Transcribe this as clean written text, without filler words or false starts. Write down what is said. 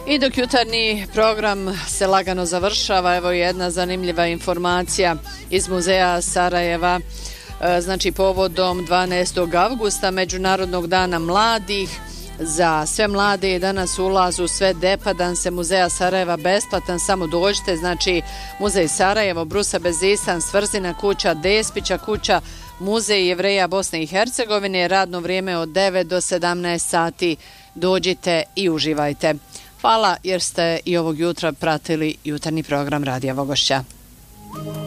I dok jutarnji program se lagano završava, evo jedna zanimljiva informacija iz Muzeja Sarajeva. Znači povodom 12. avgusta, Međunarodnog dana mladih, za sve mlade je danas ulaz u sve depadanse Muzeja Sarajeva besplatan, samo dođite, znači Muzej Sarajevo, Brusa Bezistan, Svrzina kuća, Despića kuća, Muzej Jevreja Bosne i Hercegovine, radno vrijeme od 9 do 17 sati, dođite i uživajte. Hvala jer ste i ovog jutra pratili jutarnji program Radija Vogošća.